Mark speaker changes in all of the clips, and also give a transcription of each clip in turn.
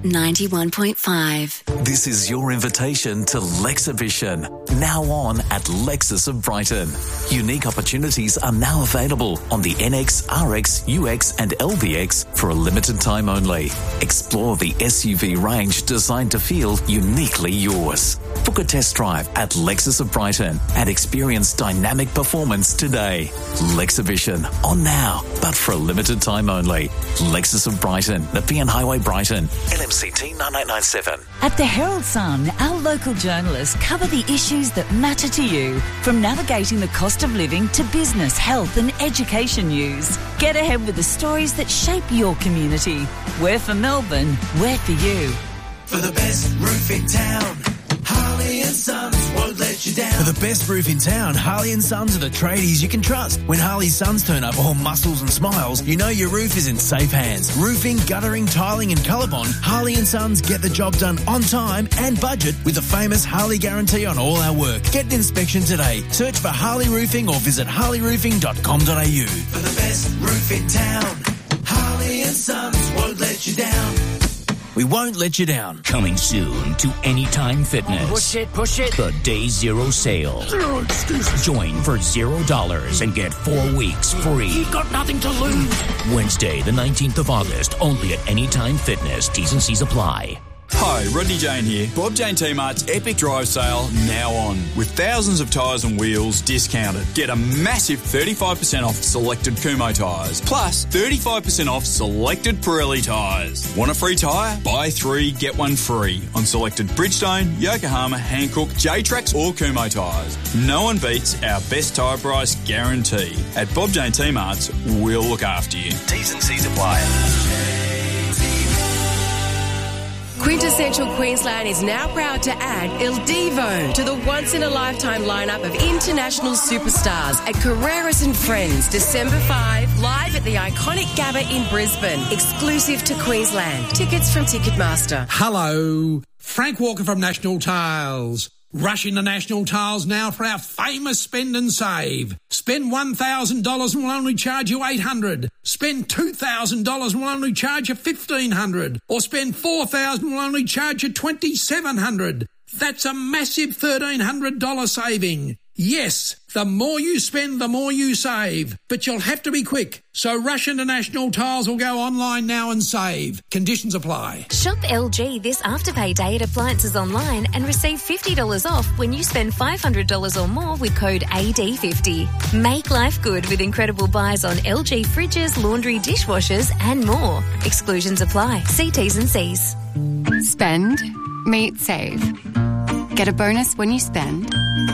Speaker 1: 91.5.
Speaker 2: This is your invitation to Lexhibition, now on at Lexus of Brighton. Unique opportunities are now available on the NX, RX, UX and LBX for a limited time only. Explore the SUV range designed to feel uniquely yours. Book a test drive at Lexus of Brighton and experience dynamic performance today. Lexhibition, on now, but for a limited time only. Lexus of Brighton, Nepean Highway, Brighton, LMCT 9897.
Speaker 3: At the Herald Sun, our local journalists cover the issues that matter to you, from navigating the cost of living to business, health and education news. Get ahead with the stories that shape your community. We're for Melbourne, we're for you.
Speaker 4: For the best roof in town, Harley and Sons won't let you down.
Speaker 5: For the best roof in town, Harley and Sons are the tradies you can trust. When Harley Sons turn up all muscles and smiles, you know your roof is in safe hands. Roofing, guttering, tiling and colour bond, Harley and Sons get the job done on time and budget with the famous Harley guarantee on all our work. Get an inspection today. Search for Harley Roofing or visit harleyroofing.com.au.
Speaker 4: For the best roof in town, Harley and Sons won't let you down.
Speaker 5: We won't let you down.
Speaker 6: Coming soon to Anytime Fitness.
Speaker 7: Push it.
Speaker 6: The Day Zero sale.
Speaker 7: Zero excuses.
Speaker 6: Join for $0 and get 4 weeks free.
Speaker 7: You've got nothing to lose.
Speaker 6: Wednesday, the 19th of August, only at Anytime Fitness. T's and C's apply.
Speaker 8: Hi, Rodney Jane here. Bob Jane T-Mart's Epic Drive Sale now on. With thousands of tyres and wheels discounted. Get a massive 35% off selected Kumho tyres. Plus 35% off selected Pirelli tyres. Want a free tyre? Buy 3, get 1 free on selected Bridgestone, Yokohama, Hankook, J-Trax or Kumho tyres. No one beats our best tyre price guarantee. At Bob Jane T-Mart's, we'll look after you.
Speaker 2: T's and C's apply.
Speaker 9: Quintessential Queensland is now proud to add Il Divo to the once-in-a-lifetime lineup of international superstars at Carreras and Friends, December 5, live at the iconic Gabba in Brisbane, exclusive to Queensland. Tickets from Ticketmaster.
Speaker 10: Hello, Frank Walker from National Tiles. Rush into National Tiles now for our famous spend and save. Spend $1,000 and we'll only charge you $800. Spend $2,000 and we'll only charge you $1,500. Or spend $4,000 and we'll only charge you $2,700. That's a massive $1,300 saving. Yes, the more you spend, the more you save. But you'll have to be quick. So rush into National Tiles or go online now and save. Conditions apply.
Speaker 11: Shop LG this Afterpay Day at Appliances Online and receive $50 off when you spend $500 or more with code AD50. Make life good with incredible buys on LG fridges, laundry, dishwashers and more. Exclusions apply. See T's and C's.
Speaker 12: Spend, meet, save. Get a bonus when you spend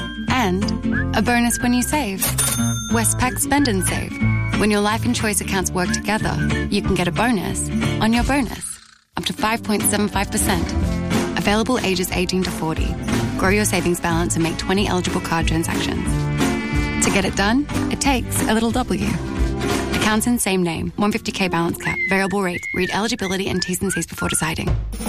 Speaker 12: and a bonus when you save. Westpac Spend and Save. When your life and choice accounts work together, you can get a bonus on your bonus, up to 5.75%. Available ages 18 to 40. Grow your savings balance and make 20 eligible card transactions. To get it done, it takes a little W. Accounts in same name, 150k balance cap, variable rates. Read eligibility and T's and C's before deciding.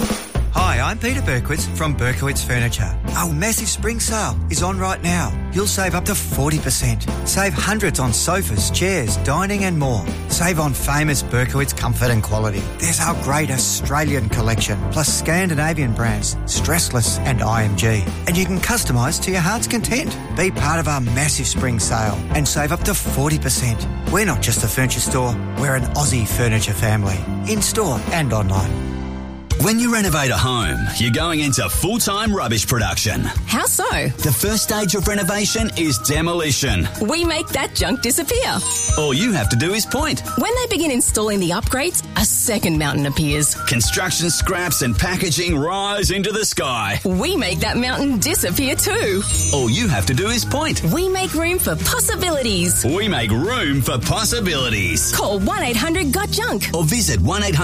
Speaker 13: Hi, I'm Peter Berkowitz from Berkowitz Furniture. Our massive spring sale is on right now. You'll save up to 40%. Save hundreds on sofas, chairs, dining and more. Save on famous Berkowitz comfort and quality. There's our great Australian collection, plus Scandinavian brands, Stressless and IMG. And you can customise to your heart's content. Be part of our massive spring sale and save up to 40%. We're not just a furniture store, we're an Aussie furniture family. In-store and online.
Speaker 14: When you renovate a home, you're going into full-time rubbish production.
Speaker 15: How so?
Speaker 14: The first stage of renovation is demolition.
Speaker 15: We make that junk disappear.
Speaker 14: All you have to do is point.
Speaker 15: When they begin installing the upgrades, a second mountain appears.
Speaker 14: Construction scraps and packaging rise into the sky.
Speaker 15: We make that mountain disappear too.
Speaker 14: All you have to do is point.
Speaker 15: We make room for possibilities.
Speaker 14: We make room for possibilities.
Speaker 15: Call 1-800-GOT-JUNK
Speaker 14: or visit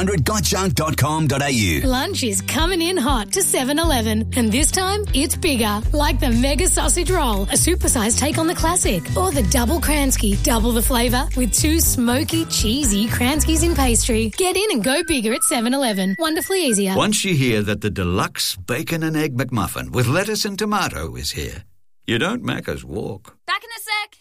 Speaker 14: 1-800-GOTJUNK.com.au.
Speaker 16: Lunch is coming in hot to 7-Eleven, and this time it's bigger, like the Mega Sausage Roll, a supersized take on the classic, or the Double Kransky, double the flavour with 2 smoky, cheesy Kranskys in pastry. Get in and go bigger at 7-Eleven. Wonderfully easier.
Speaker 17: Once you hear that the deluxe bacon and egg McMuffin with lettuce and tomato is here, you don't Macca's walk.
Speaker 18: Back in a sec.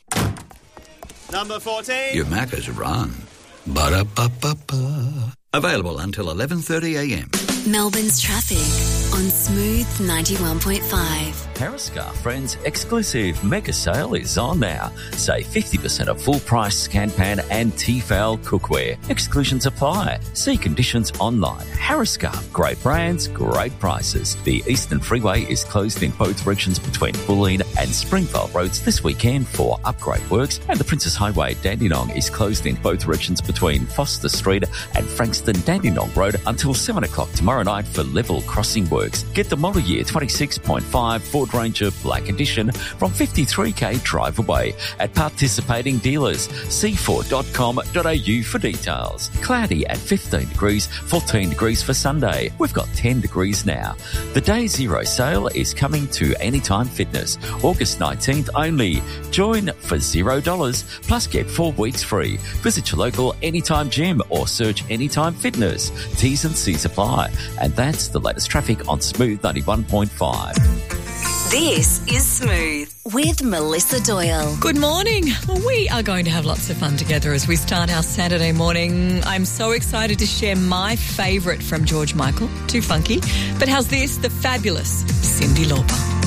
Speaker 19: Number 14.
Speaker 17: You Macca's run. Ba-da-ba-ba-ba. Available until 11:30 a.m.
Speaker 1: Melbourne's traffic on Smooth 91.5.
Speaker 18: Periscar Friends exclusive mega sale is on now. Save 50% of full price Scanpan and Tefal cookware. Exclusions apply. See conditions online. Periscar, great brands, great prices. The Eastern Freeway is closed in both directions between Bulleen and Springvale Roads this weekend for upgrade works, and the Princess Highway Dandenong is closed in both directions between Foster Street and Frankston Dandenong Road until 7 o'clock tomorrow night for level crossing works. Get the model year 26.5 Ford Ranger Black Edition from 53k drive away at participating dealers. c4.com.au for details. Cloudy at 15 degrees, 14 degrees for Sunday. We've got 10 degrees now. The Day Zero sale is coming to Anytime Fitness, August 19th only. Join for $0 plus get 4 weeks free. Visit your local Anytime Gym or search Anytime Fitness. T's and C's apply. And that's the latest traffic on Smooth 91.5.
Speaker 3: This is Smooth with Melissa Doyle.
Speaker 20: Good morning. We are going to have lots of fun together as we start our Saturday morning. I'm so excited to share my favourite from George Michael, Too Funky. But how's this? The fabulous Cyndi Lauper.